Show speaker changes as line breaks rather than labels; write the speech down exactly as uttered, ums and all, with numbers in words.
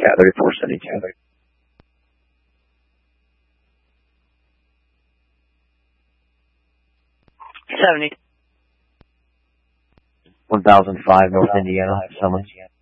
Yeah, thirty-four seventy-two.
Seventy.
one thousand five North Indiana, someone.